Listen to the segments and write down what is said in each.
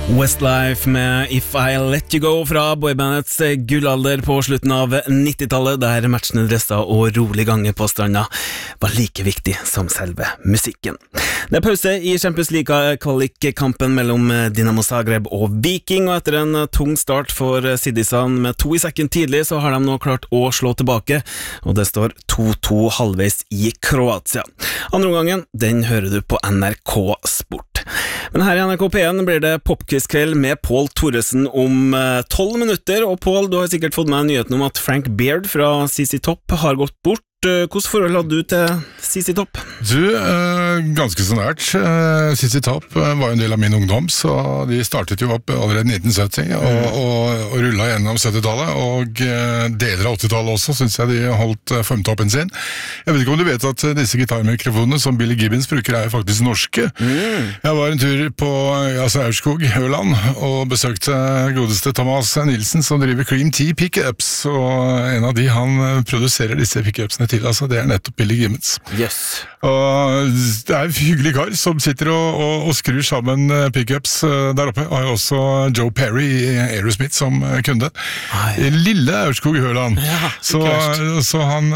Westlife med If I Let You Go fra boybandets gullalder på slutten av 90-tallet, der matchende dresser og rolig gange på stranda var like viktig som selve musikken. Det pause i Champions League-kvalikkampen mellom Dinamo Zagreb og Viking, og etter en tung start for Siddisene med 2 i sekken tidlig, så har de nå klart å slå tilbake, og det står 2-2 halvveis i Kroatia. Andre omgangen, den hører du på NRK Sport. Men her i NRK P1 blir det popquiz-kveld med Pål Thoresen om 12 minutter, og Pål, du har sikkert fått med nyheten om at Frank Beard fra CC Top har gått bort. Hvordan forhold hadde du til CC Top? Du, ganske så nært. CC Top var en del av min ungdom, så de startet jo opp allerede 1970 og rullet gjennom 70-tallet, og deler av 80-tallet også, synes jeg de holdt formtoppen sin. Jeg vet ikke om du vet at disse gitarmikrofonene som Billy Gibbons bruker er faktisk norske. Jeg var en tur på Aurskog, Høland, og besøkte godeste Thomas Nilsen, som driver Cream Tea Pickups, og en av de han produserer disse pickupsene til, altså det er nettopp Billy Gibbons. Yes. Og det er en hyggelig kar som sitter og skrur sammen pickups der oppe. Har jo også Joe Perry i Aerosmith som kunde. Lille Aurskog Høland. Ja, så han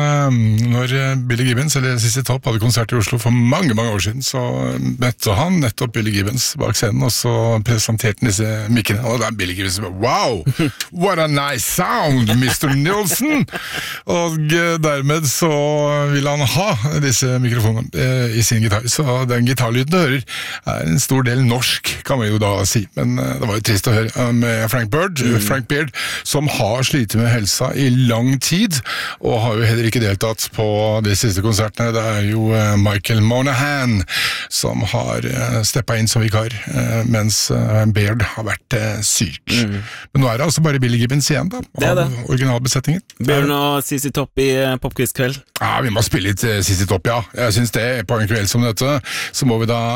når Billy Gibbons eller CC Top hadde konsert i Oslo for mange år siden, så møtte han nettopp Billy Gibbons bak scenen, og så presenterte han disse mikkene, og da Billy Gibbons wow, what a nice sound, Mr. Nilsen! Og dermed så vil han ha disse mikrofonene i sin gitar, så den gitarlyden du hører er en stor del norsk, kan man jo da si, men det var jo trist å høre med Frank Beard, som har slitt med helsa i lang tid, og har jo heller ikke deltatt på de siste konsertene. Det er jo Michael Monaghan som har steppet inn som vikar, mens Beard har vært syk. Men nå er det altså bare Billy Gibbons igjen da, av originalbesetningen. Bjørn og CC Top i popquiz-kveld? Ja, vi må spille litt CC Top, ja. Jeg synes det, på en kveld som dette, så må vi da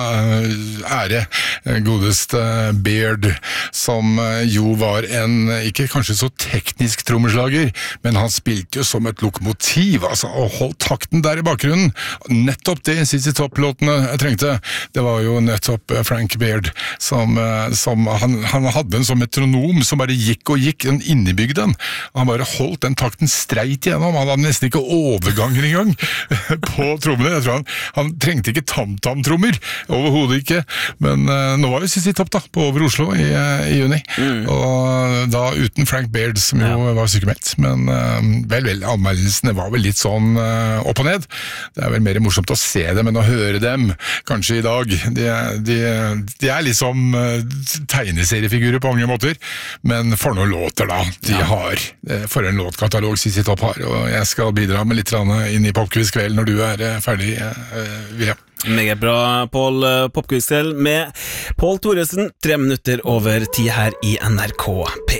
ære godeste Beard, som jo var en, ikke kanskje så teknisk trommeslager, men han spilte jo som et lokomotiv, altså, og holdt takten der i bakgrunnen. Nettopp det CC Top-låtene jeg trengte, det var jo nettopp Frank Beard, som han hadde en sånn metronom som bare gikk og gikk, en innebygd den. Han bare holdt den takten streit igjennom, han hadde nesten ikke overganger engang på trommene. Jeg tror han trengte ikke tam-tam-trommer, overhodet ikke, men nå var jo CC Top da, på Over Oslo i juni, og da uten Frank Beard, som jo var sykemeldt, men vel, anmeldelsene var vel litt sånn opp og ned. Det er vel mer morsomt å se dem enn å høre dem, kanskje i dag. De er liksom tegneseriefigurer på mange måter, men for noen låter da, de har, for en låtkatalog CC Top har, og jeg skal bidra med litt inn i popquiz-kveld når du er ferdig, William. Meget bra, Pål. Popquiz-kveld med Pål Thoresen, 3 minutter over 10 her i NRK P1.